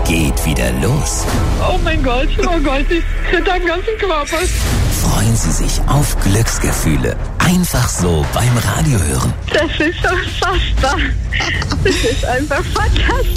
geht wieder los. Oh mein Gott, ich kriege am ganzen Körper. Freuen Sie sich auf Glücksgefühle. Einfach so beim Radiohören. Das ist so fassbar. Das ist einfach fantastisch.